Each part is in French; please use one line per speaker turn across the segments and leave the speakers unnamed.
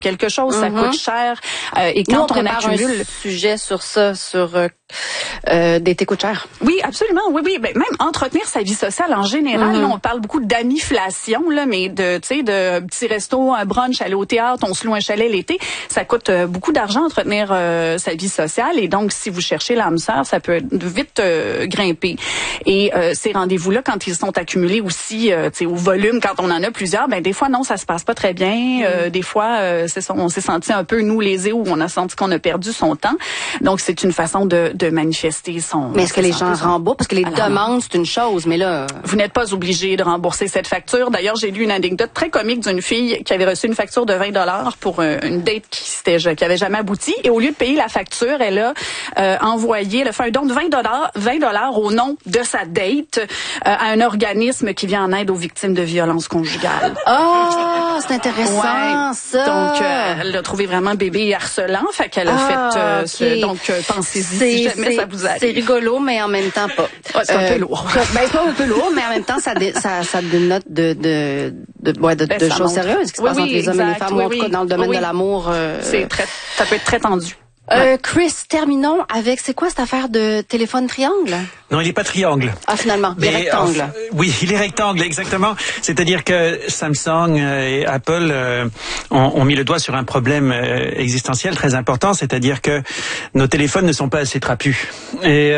quelque chose, ça coûte cher. Et quand
on
accumule
un sujet sur ça, sur d'été coûte cher.
Oui, absolument. Oui. Ben, même entretenir sa vie sociale en général. Là, on parle beaucoup d'amiflation, là, mais de petits restos, un brunch, aller au théâtre, on se loue un chalet l'été. Ça coûte beaucoup d'argent entretenir sa vie sociale. Et donc, si vous cherchez l'âme sœur, ça peut vite grimper. Et ces rendez-vous-là, quand ils sont accumulés aussi, au volume, quand on en a plusieurs, ben des fois non, ça se passe pas très bien. Des fois, on s'est senti un peu nous lésés ou on a senti qu'on a perdu son temps. Donc, c'est une façon de manifester son...
Mais est-ce que les gens remboursent? Parce que les demandes, c'est une chose, mais là...
Vous n'êtes pas obligé de rembourser cette facture. D'ailleurs, j'ai lu une anecdote très comique d'une fille qui avait reçu une facture de 20 $ pour une date qui avait jamais abouti. Et au lieu de payer la facture, elle a envoyé, elle a fait un don de 20 $ au nom de sa date à un organisme qui vient en aide aux victimes de violences conjugales.
Ah, c'est intéressant, ça!
Donc, elle l'a trouvé vraiment bébé harcelant, fait qu'elle a fait... Donc, pensez-y si jamais ça vous arrive.
C'est rigolo, mais en même temps pas.
C'est un peu lourd.
Ben, c'est pas un peu lourd, mais en même temps, ça dénote de choses sérieuses qui se passent entre les hommes et les femmes, ou en tout cas dans le domaine de l'amour.
Ça peut être très tendu.
Chris, terminons avec, c'est quoi cette affaire de téléphone triangle?
Non, il n'est pas triangle.
Ah, finalement, il est rectangle.
Oui, il est rectangle, exactement. C'est-à-dire que Samsung et Apple ont mis le doigt sur un problème existentiel très important, c'est-à-dire que nos téléphones ne sont pas assez trapus. Et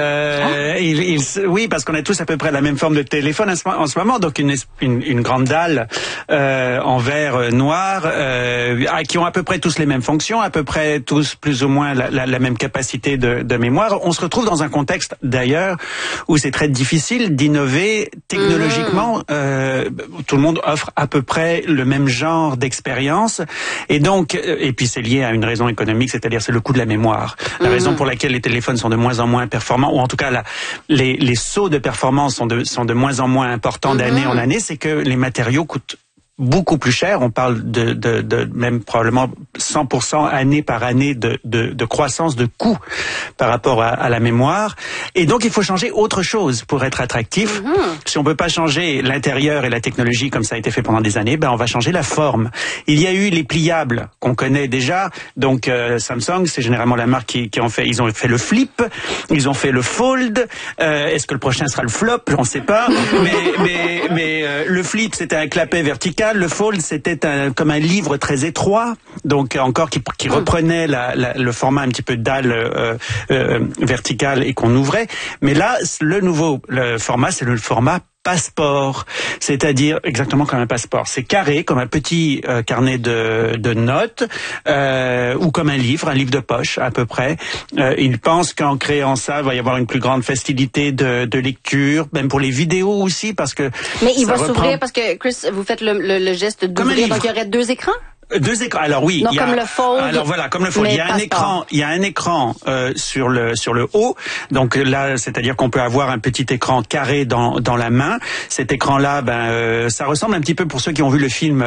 oui, parce qu'on a tous à peu près la même forme de téléphone en ce moment, donc une grande dalle en verre noir, qui ont à peu près tous les mêmes fonctions, à peu près tous plus ou moins la même capacité de mémoire. On se retrouve dans un contexte d'ailleurs où c'est très difficile d'innover technologiquement. Tout le monde offre à peu près le même genre d'expérience. Et donc, et puis c'est lié à une raison économique, c'est-à-dire c'est le coût de la mémoire. La raison pour laquelle les téléphones sont de moins en moins performants, ou en tout cas les sauts de performance sont de moins en moins importants d'année en année, c'est que les matériaux coûtent beaucoup plus cher. On parle de même probablement 100% année par année de croissance de coûts par rapport à la mémoire. Et donc, il faut changer autre chose pour être attractif. Si on peut pas changer l'intérieur et la technologie comme ça a été fait pendant des années, ben, on va changer la forme. Il y a eu les pliables qu'on connaît déjà. Donc, Samsung, c'est généralement la marque qui en fait. Ils ont fait le flip, ils ont fait le fold. Est-ce que le prochain sera le flop? On sait pas. Mais le flip, c'était un clapet vertical. Le fold, c'était comme un livre très étroit, donc encore qui reprenait le format un petit peu dalle verticale et qu'on ouvrait. Mais là, le format, c'est le format passeport, c'est-à-dire exactement comme un passeport. C'est carré, comme un petit carnet de notes, ou comme un livre de poche à peu près. Ils pensent qu'en créant ça, il va y avoir une plus grande facilité de lecture, même pour les vidéos aussi, parce que...
Mais il va s'ouvrir, parce que, Chris, vous faites le geste d'ouvrir, donc il y aurait 2 écrans?
2 écrans. Alors oui,
non, comme le fold.
Alors voilà, comme le fold. Il y a un écran sur le haut. Donc là, c'est-à-dire qu'on peut avoir un petit écran carré dans la main. Cet écran-là, ça ressemble un petit peu, pour ceux qui ont vu le film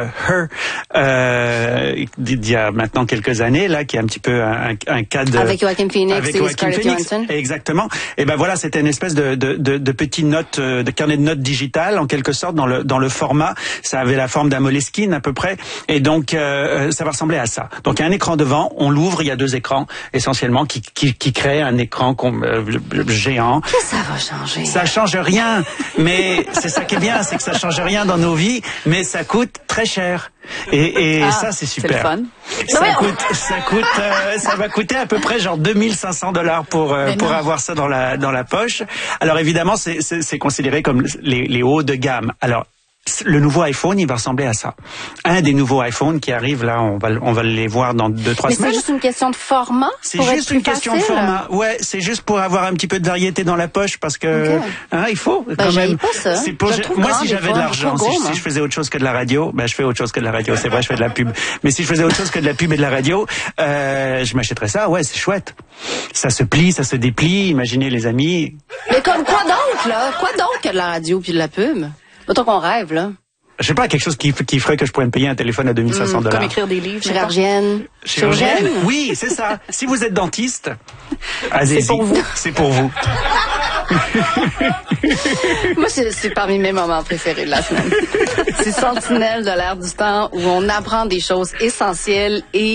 Her, d'il y a maintenant quelques années, là, qui est un petit peu un cas de...
Avec Joaquin Phoenix et Scarlett Johansson.
Exactement. Et voilà, c'était une espèce de petite note, de carnet de notes digital, en quelque sorte, dans le format. Ça avait la forme d'un Moleskine à peu près. Et donc, ça va ressembler à ça. Donc, il y a un écran devant, on l'ouvre, il y a 2 écrans, essentiellement, qui créent un écran géant.
Qu'est-ce que ça va changer?
Ça change rien, mais c'est ça qui est bien, c'est que ça change rien dans nos vies, mais ça coûte très cher. Et ça, c'est super.
C'est le
fun. Ça va coûter à peu près genre $2 500 pour avoir ça dans la poche. Alors, évidemment, c'est considéré comme les hauts de gamme. Alors, le nouveau iPhone, il va ressembler à ça. Un des nouveaux iPhones qui arrivent là, on va les voir dans 2-3 semaines.
Mais c'est juste une question de format?
C'est juste une question de format. Ouais, c'est juste pour avoir un petit peu de variété dans la poche, parce que il faut quand même.
Pas ça.
Moi, si j'avais de l'argent, si je faisais autre chose que de la radio, je fais autre chose que de la radio. C'est vrai, je fais de la pub. Mais si je faisais autre chose que de la pub et de la radio, je m'achèterais ça. Ouais, c'est chouette. Ça se plie, ça se déplie. Imaginez les amis.
Mais comme quoi donc là? Quoi donc que de la radio puis de la pub? Autant qu'on rêve, là.
Je sais pas, quelque chose qui ferait que je pourrais me payer un téléphone à $2 500.
Comme écrire des livres.
Chirurgienne.
Oui, c'est ça. Si vous êtes dentiste, allez-y.
C'est pour vous.
C'est pour vous.
Moi, c'est parmi mes moments préférés de la semaine. C'est Sentinelle de l'ère du temps, où on apprend des choses essentielles et